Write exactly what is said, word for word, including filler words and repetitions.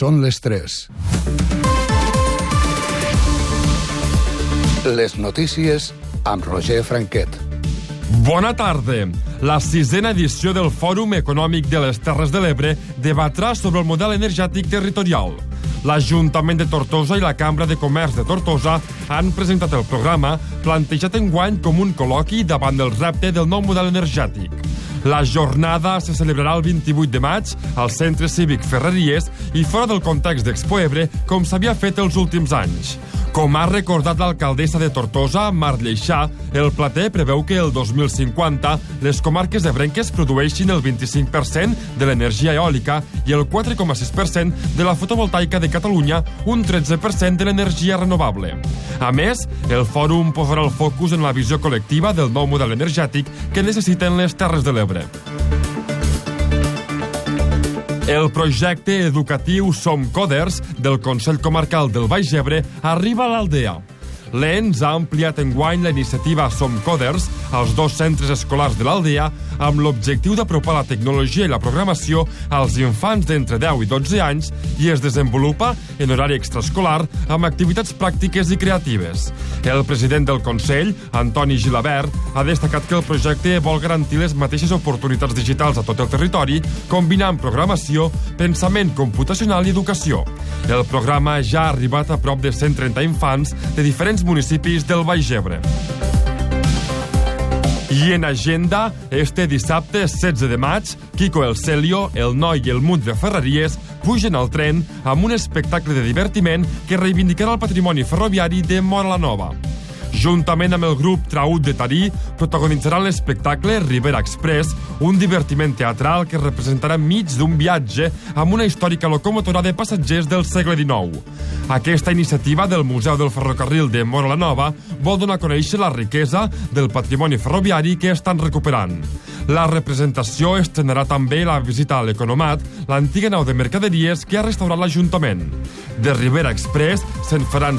Són les tres. Les notícies amb Roger Franquet. Bona tarda. La sisena edició del Fòrum Econòmic de les Terres de l'Ebre debatrà sobre el model energètic territorial. L'Ajuntament de Tortosa i la Cambra de Comerç de Tortosa han presentat el programa plantejat enguany com un col·loqui davant del repte del nou model energètic. La jornada se celebrarà el vint-i-vuit de maig al Centre Cívic Ferreries i fora del context d'Expo Ebre, com s'havia fet els últims anys. Com ha recordat l'alcaldessa de Tortosa, Mar Lleixà, el plater preveu que el dos mil cinquanta les comarques ebrenques produeixin el vint-i-cinc per cent de l'energia eòlica i el quatre coma sis per cent de la fotovoltaica de Catalunya, un tretze per cent de l'energia renovable. A més, el fòrum posarà el focus en la visió col·lectiva del nou model energètic que necessiten les Terres de l'Ebre. El projecte educatiu Som Coders del Consell Comarcal del Baix Ebre arriba a l'Aldea. L'E N S ha ampliat enguany la iniciativa Som Coders als dos centres escolars de l'Aldea amb l'objectiu d'apropar la tecnologia i la programació als infants d'entre deu i dotze anys i es desenvolupa en horari extraescolar amb activitats pràctiques i creatives. El president del Consell, Antoni Gilabert, ha destacat que el projecte vol garantir les mateixes oportunitats digitals a tot el territori, combinant programació, pensament computacional i educació. El programa ja ha arribat a prop de cent trenta infants de diferents municipis del Baix Ebre. I en agenda, este dissabte setze de maig, Kiko el Celio, el Noi i el Munt de Ferreries pugen al tren amb un espectacle de divertiment que reivindicarà el patrimoni ferroviari de Móra la Nova. Juntament amb el grup Traut de Tarí, protagonitzaran l'espectacle Ribera Express, un divertiment teatral que representarà mig d'un viatge amb una històrica locomotora de passatgers del segle dinou. Aquesta iniciativa del Museu del Ferrocarril de Móra la Nova vol donar a conèixer la riquesa del patrimoni ferroviari que estan recuperant. La representació estrenarà també la visita a l'Economat, l'antiga nau de mercaderies que ha restaurat l'Ajuntament. De Ribera Express se'n faran